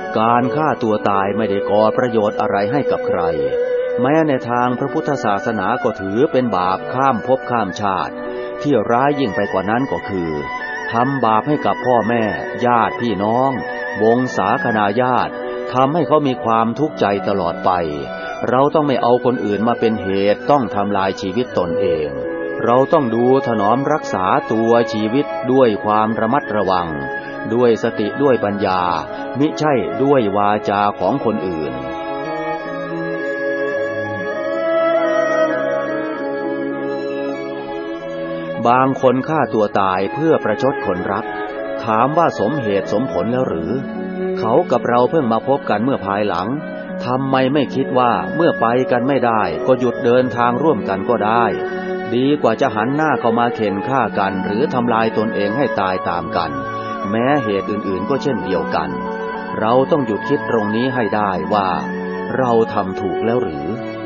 การฆ่าตัวตายไม่ได้ก่อประโยชน์อะไรให้กับใครแม้ในทางพระพุทธศาสนาก็ถือเป็นบาปข้ามภพข้ามชาติที่ร้ายยิ่งไปกว่านั้นก็คือทำบาปให้กับพ่อแม่ญาติพี่น้องวงศาคณาญาติทำให้เขามีความทุกข์ใจตลอดไปเราต้องไม่เอาคนอื่นมาเป็นเหตุต้องทำลายชีวิตตนเองเราต้องดูถนอมรักษาตัวชีวิตด้วยความระมัดระวังด้วยสติด้วยปัญญามิใช่ด้วยวาจาของคนอื่นบางคนฆ่าตัวตายเพื่อประชดคนรักถามว่าสมเหตุสมผลแล้วหรือเขากับเราเพิ่งมาพบกันเมื่อภายหลังทำไมไม่คิดว่าเมื่อไปกันไม่ได้ก็หยุดเดินทางร่วมกันก็ได้ดีกว่าจะหันหน้าเข้ามาเข็นฆ่ากันหรือทำลายตนเองให้ตายตามกันแม้เหตุอื่นๆก็เช่นเดียวกันเราต้องหยุดคิดตรงนี้ให้ได้ว่าเราทำถูกแล้วหรือ